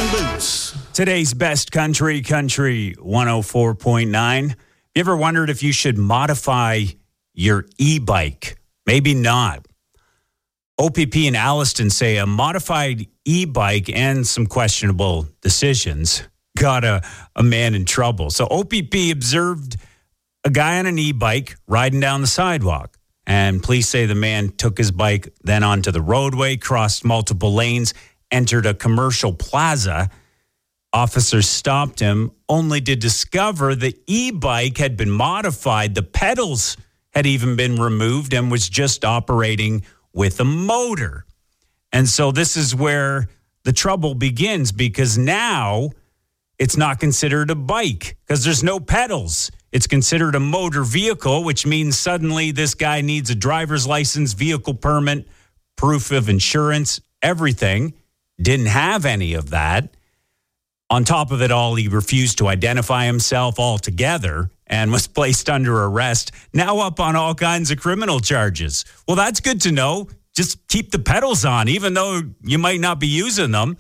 loose. Today's best country 104.9. You ever wondered if you should modify your e-bike? Maybe not. OPP and Alliston say a modified e-bike and some questionable decisions got a man in trouble. So OPP observed a guy on an e-bike riding down the sidewalk. And police say the man took his bike then onto the roadway, crossed multiple lanes, entered a commercial plaza. Officers stopped him only to discover the e-bike had been modified. The pedals had even been removed and was just operating with a motor. And so this is where the trouble begins, because now it's not considered a bike because there's no pedals. It's considered a motor vehicle, which means suddenly this guy needs a driver's license, vehicle permit, proof of insurance, everything. Didn't have any of that. On top of it all, he refused to identify himself altogether and was placed under arrest, now up on all kinds of criminal charges. Well, that's good to know. Just keep the pedals on, even though you might not be using them.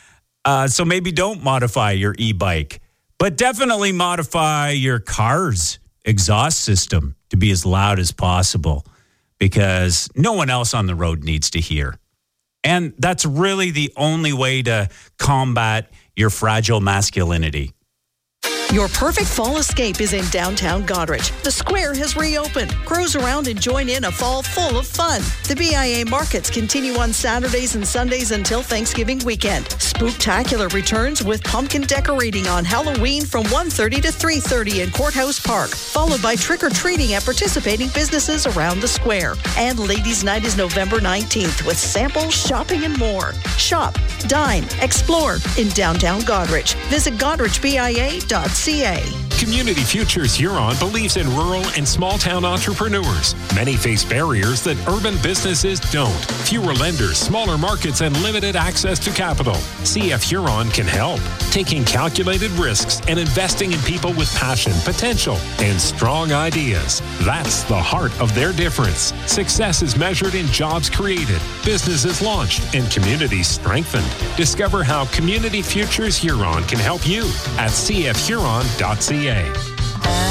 So maybe don't modify your e-bike, but definitely modify your car's exhaust system to be as loud as possible, because no one else on the road needs to hear. And that's really the only way to combat your fragile masculinity. Your perfect fall escape is in downtown Goderich. The Square has reopened. Cruise around and join in a fall full of fun. The BIA markets continue on Saturdays and Sundays until Thanksgiving weekend. Spooktacular returns with pumpkin decorating on Halloween from 1:30 to 3:30 in Courthouse Park, followed by trick-or-treating at participating businesses around the Square. And Ladies' Night is November 19th with samples, shopping, and more. Shop, dine, explore in downtown Goderich. Visit goderichbia.ca. Community Futures Huron believes in rural and small-town entrepreneurs. Many face barriers that urban businesses don't. Fewer lenders, smaller markets, and limited access to capital. CF Huron can help. Taking calculated risks and investing in people with passion, potential, and strong ideas. That's the heart of their difference. Success is measured in jobs created, businesses launched, and communities strengthened. Discover how Community Futures Huron can help you at cfhuron.ca.